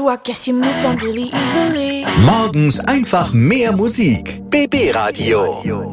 you, I guess you moved on really easily. Morgens einfach mehr Musik. BB Radio.